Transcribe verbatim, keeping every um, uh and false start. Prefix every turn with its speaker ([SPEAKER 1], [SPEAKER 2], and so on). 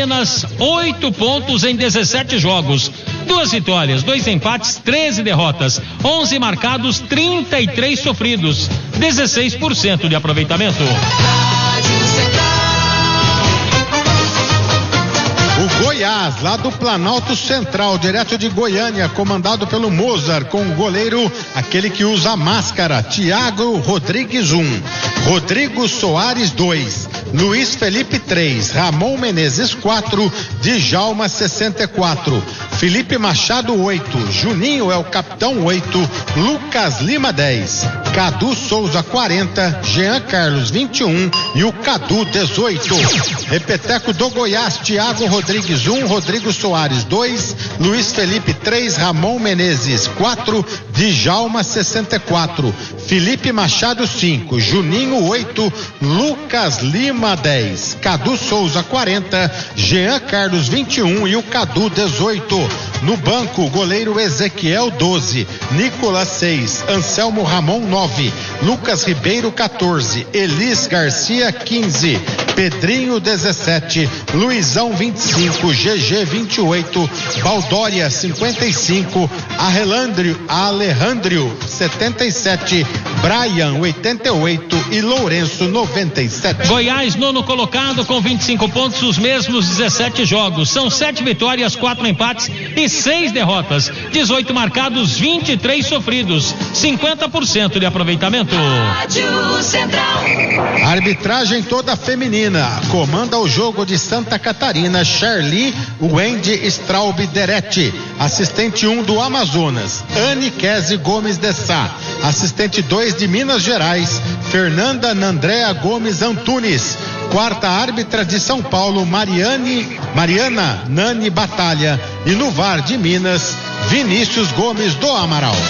[SPEAKER 1] apenas oito pontos em dezessete jogos. Duas vitórias, dois empates, treze derrotas, onze marcados, trinta e três sofridos, dezesseis por cento de aproveitamento.
[SPEAKER 2] O Goiás, lá do Planalto Central, direto de Goiânia, comandado pelo Mozart, com o goleiro, aquele que usa a máscara, Thiago Rodrigues um, Rodrigo Soares dois, Luiz Felipe três, Ramon Menezes quatro, Djalma sessenta e quatro, Felipe Machado oito, Juninho é o capitão oito, Lucas Lima dez, Cadu Souza quarenta, Jean Carlos vinte e um e o Cadu dezoito. Repeteco do Goiás, Thiago Rodrigues um, Rodrigo Soares dois, Luiz Felipe três, Ramon Menezes quatro, Djalma sessenta e quatro, Felipe Machado cinco, Juninho oito, Lucas Lima dez, Cadu Souza quarenta, Jean Carlos vinte e um e o Cadu dezoito. No banco, goleiro Ezequiel doze, Nicolas seis, Anselmo Ramon nove, Lucas Ribeiro quatorze, Elis Garcia quinze, Pedrinho dezessete, Luizão vinte e cinco, G G vinte e oito, Baldória cinquenta e cinco, Arrelandrio, Alejandro setenta e sete, Brian oitenta e oito e Lourenço noventa e sete.
[SPEAKER 1] Goiás, nono colocado com vinte e cinco pontos, os mesmos dezessete jogos. São sete vitórias, quatro empates e seis derrotas. dezoito marcados, vinte e três sofridos. cinquenta por cento de aproveitamento.
[SPEAKER 3] Rádio Central.
[SPEAKER 2] Arbitragem toda feminina. Comanda o jogo de Santa Catarina, Charlie Wendy Straub Deretti. Assistente um do Amazonas, Anne Kese Gomes de Sá. Assistente dois de Minas Gerais, Fernanda Nandrea Gomes Antunes. Quarta árbitra de São Paulo, Mariane, Mariana Nani Batalha. E no V A R de Minas, Vinícius Gomes do Amaral.